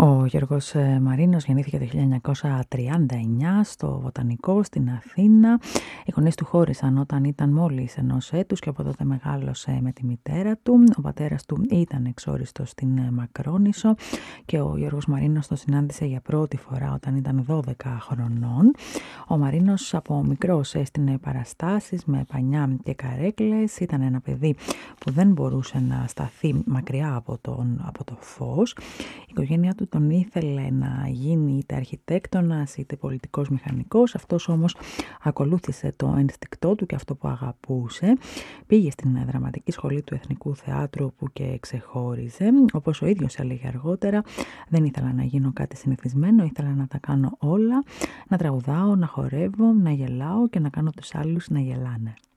Ο Γιώργος Μαρίνος γεννήθηκε το 1939 στο Βοτανικό στην Αθήνα. Οι γονείς του χώρισαν όταν ήταν μόλις 1 έτους και από τότε μεγάλωσε με τη μητέρα του. Ο πατέρας του ήταν εξόριστος στην Μακρόνισσο και ο Γιώργος Μαρίνος το συνάντησε για πρώτη φορά όταν ήταν 12 χρονών. Ο Μαρίνος από μικρός έστεινε παραστάσεις με πανιά και καρέκλες. Ήταν ένα παιδί που δεν μπορούσε να σταθεί μακριά από το φως. Η οικογένειά του τον ήθελε να γίνει είτε αρχιτέκτονας είτε πολιτικός μηχανικός. Αυτός όμως ακολούθησε το ένστικτό του και αυτό που αγαπούσε. Πήγε στην δραματική σχολή του Εθνικού Θεάτρου όπου και ξεχώριζε. Όπως ο ίδιος έλεγε αργότερα, δεν ήθελα να γίνω κάτι συνηθισμένο, ήθελα να τα κάνω όλα, να τραγουδάω, να χορεύω, να γελάω και να κάνω τους άλλους να γελάνε.